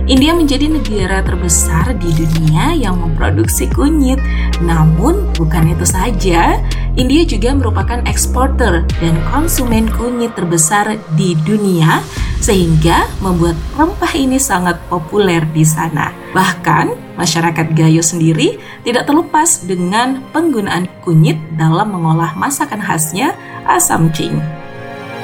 India menjadi negara terbesar di dunia yang memproduksi kunyit. Namun, bukan itu saja, India juga merupakan eksporter dan konsumen kunyit terbesar di dunia, sehingga membuat rempah ini sangat populer di sana. Bahkan, masyarakat Gayo sendiri tidak terlepas dengan penggunaan kunyit dalam mengolah masakan khasnya asam cing.